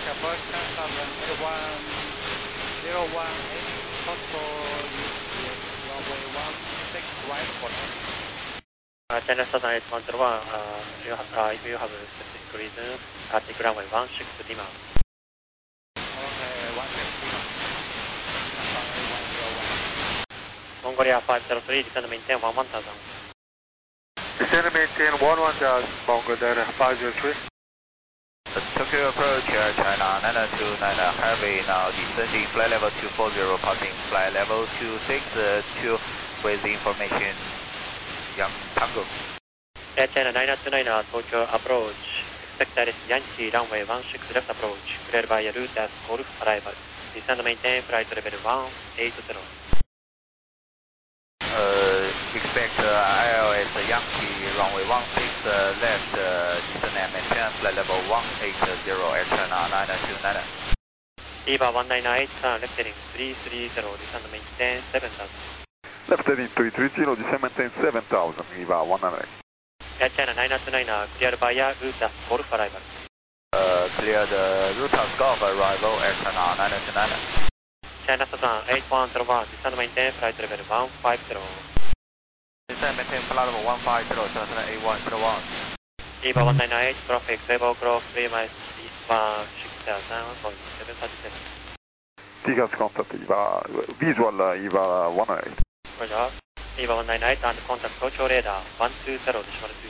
Japan 701, Total runway 16 right for now. China Southern 8101, if you have a specific reason, take runway 16 Lima. Okay, 16 Lima. Mongolia 503, descend and maintain 11,000. Descend and maintain 11,000, Bongo Delta 503. Tokyo approach, China 929, heavy now descending, flight level 240, passing flight level 262 with information, Yang Tango. China 929, Tokyo approach, expect Yankee runway 16 left approach, cleared by route as Golf arrival, descend and maintain flight level 180. Expect ILS Yankee runway 16 left, descend and maintain flight level 180 at China 929. EVA 198, left heading 330, descend and maintain 7,000. Left heading 330, descend maintain 7,000, EVA 198. China 929, cleared by route as Golf arrival. Cleared route as Golf arrival at China 929. China Southern 8101, descend and maintain flight level 150. Descend maintain flight level 150, China 8101. EVA 198, traffic level growth 3 miles eastbound 6000.737. TCAS contact EVA, visual EVA 198. Roger. EVA 198 and contact Tokyo radar 120.2.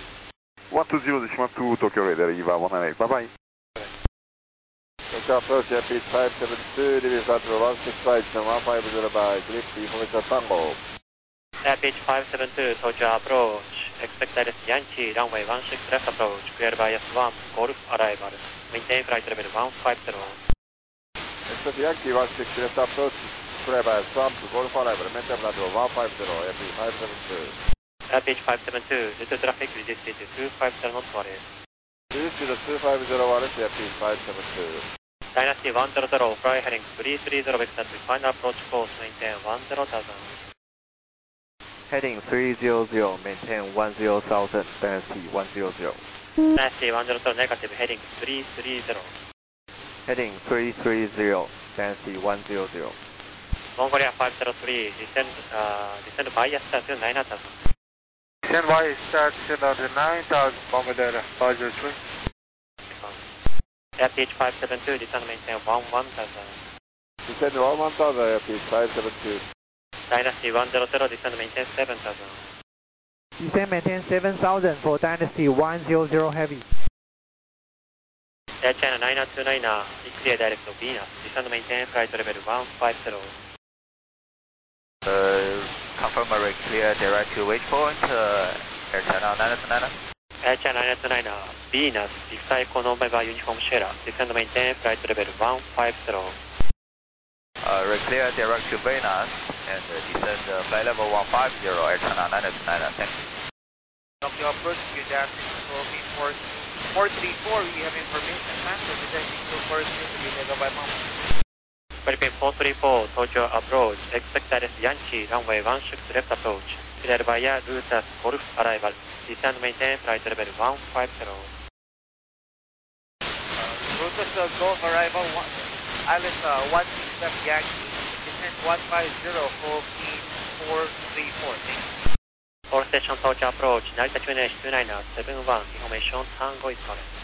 120.2 Tokyo radar EVA 198, bye bye. Tokyo approach, Beach 572, Division Control 16 right, 150 by Grip, information Tango. Beach 572, Tokyo approach, expect Yankee runway 16 left approach, cleared by S1, Golf arrival, maintain flight level 150. Expect Yankee 16 left approach, cleared by S1 to Golf arrival, maintain flight level 150, Beach 572. Beach 572, due to traffic resisted to 250 knots warrior. Resisted to 2501, Beach 572. Dynasty 100, fly heading 330 vector to final approach course, maintain 10,000. Heading 300, maintain 10,000, Dynasty 100. Dynasty 100, negative, heading 330. Heading 330, Dynasty 100. Mongolia 503, descend via station 9,000. Descend via station 9,000, Bongo Delta 503. Beach 572, descend maintain 11,000. Descend 11,000, Beach 572. Dynasty 100, descend maintain 7,000. Descend maintain 7,000 for Dynasty 100 Heavy. Air China 929, clear direct to Venus, descend maintain flight level 150. Confirmatory clear direct to which point? Air China 929. Air China 929, Venus, Victor Echo November Uniform Sierra, descend maintain flight level 150. Clear direct to Venus and descend flight level 150 at China 929. Thanks. Tokyo approach, good afternoon, Kobe 434, we have information, master detecting 240 to be level by moment. Philippine 434, Tokyo approach, expect Yankee runway 16 left approach, cleared via route as Golf arrival, descend maintain flight level 150. Route as Golf arrival, ILS 16 left Yankee, descend 150, Philippine 434, thank you. All station Tokyo approach, Narita QNH 29, 71, information Tango is correct.